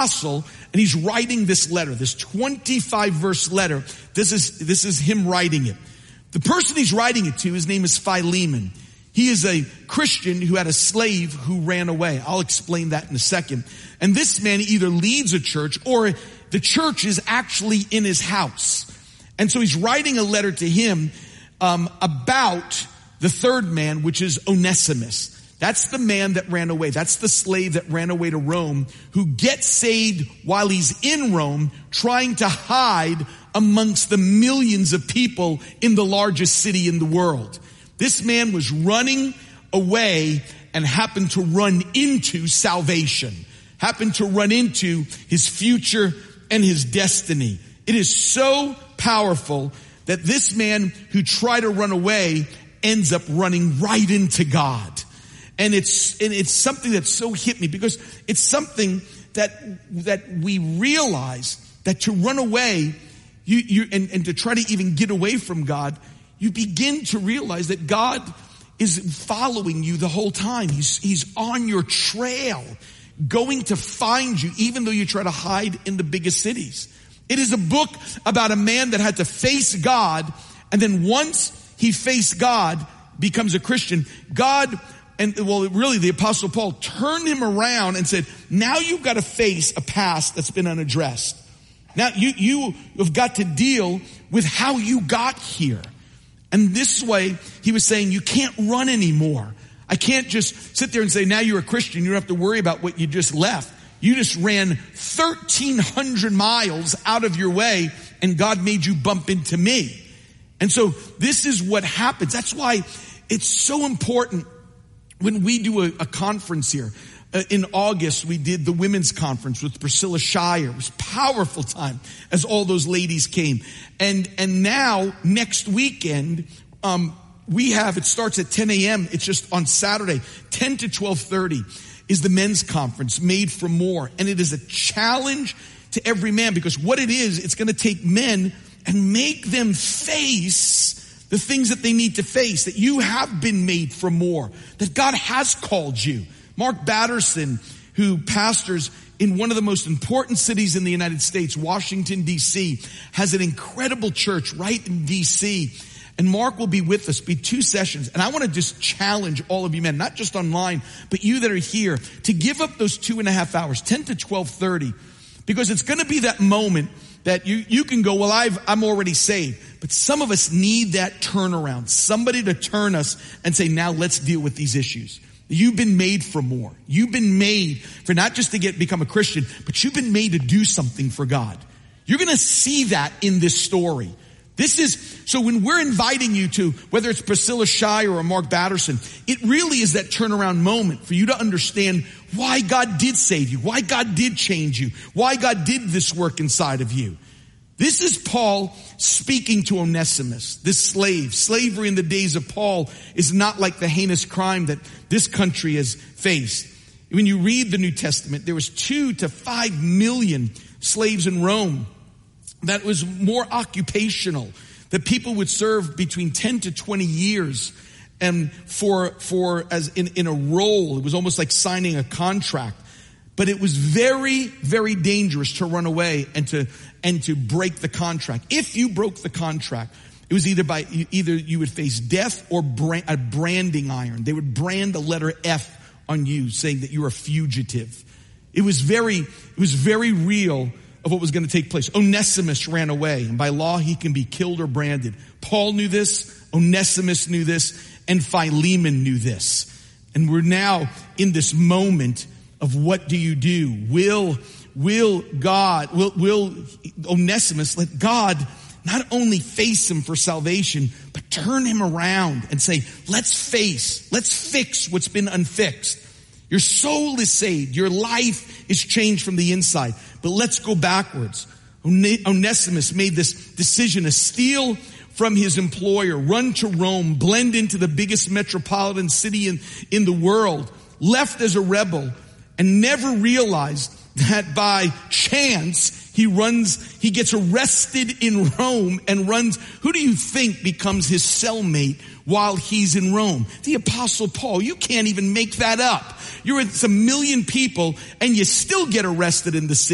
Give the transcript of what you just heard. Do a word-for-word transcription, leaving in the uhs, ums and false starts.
apostle, and he's writing this letter, this twenty-five verse letter. This is, this is him writing it. The person he's writing it to, his name is Philemon. He is a Christian who had a slave who ran away. I'll explain that in a second. And this man either leads a church or the church is actually in his house. And so he's writing a letter to him um, about the third man, which is Onesimus. That's the man that ran away. That's the slave that ran away to Rome, who gets saved while he's in Rome, trying to hide amongst the millions of people in the largest city in the world. This man was running away and happened to run into salvation, happened to run into his future and his destiny. It is so powerful that this man who tried to run away ends up running right into God. And it's, and it's something that so hit me because it's something that, that we realize that to run away, you, you, and, and to try to even get away from God, you begin to realize that God is following you the whole time. He's, he's on your trail, going to find you, even though you try to hide in the biggest cities. It is a book about a man that had to face God, and then once he faced God, becomes a Christian, God, and well, really the Apostle Paul turned him around and said, now you've got to face a past that's been unaddressed. Now you, you have got to deal with how you got here. And this way, he was saying, you can't run anymore. I can't just sit there and say, now you're a Christian. You don't have to worry about what you just left. You just ran thirteen hundred miles out of your way, and God made you bump into me. And so this is what happens. That's why it's so important when we do a, a conference here. Uh, in August, we did the women's conference with Priscilla Shirer. It was a powerful time as all those ladies came. And, and now, next weekend, um, we have, it starts at ten a.m. It's just on Saturday, ten to twelve thirty is the men's conference, Made for More. And it is a challenge to every man, because what it is, it's going to take men and make them face the things that they need to face, that you have been made for more, that God has called you. Mark Batterson, who pastors in one of the most important cities in the United States, Washington, D C, has an incredible church right in D C. And Mark will be with us, be two sessions. And I want to just challenge all of you men, not just online, but you that are here, to give up those two and a half hours, ten to twelve thirty, because it's going to be that moment that you, you can go, well, I've, I'm already saved. But some of us need that turnaround, somebody to turn us and say, now let's deal with these issues. You've been made for more. You've been made for not just to get become a Christian, but you've been made to do something for God. You're going to see that in this story. This is, so when we're inviting you to, whether it's Priscilla Shirer or Mark Batterson, it really is that turnaround moment for you to understand why God did save you, why God did change you, why God did this work inside of you. This is Paul speaking to Onesimus, this slave. Slavery in the days of Paul is not like the heinous crime that this country has faced. When you read the New Testament, there was two to five million slaves in Rome. That was more occupational, that people would serve between ten to twenty years and for, for as in, in a role. It was almost like signing a contract. But it was very, very dangerous to run away and to, and to break the contract. If you broke the contract, it was either by, either you would face death or brand, a branding iron. They would brand the letter F on you, saying that you're a fugitive. It was very, it was very real of what was going to take place. Onesimus ran away, and by law he can be killed or branded. Paul knew this, Onesimus knew this, and Philemon knew this. And we're now in this moment of what do you do? Will, will God, will, will Onesimus let God not only face him for salvation, but turn him around and say, let's face, let's fix what's been unfixed. Your soul is saved. Your life is changed from the inside. But let's go backwards. Onesimus made this decision to steal from his employer, run to Rome, blend into the biggest metropolitan city in, in the world, left as a rebel, and never realized that by chance he runs, he gets arrested in Rome and runs. Who do you think becomes his cellmate while he's in Rome? The Apostle Paul. You can't even make that up. You're with a million people and you still get arrested in the city.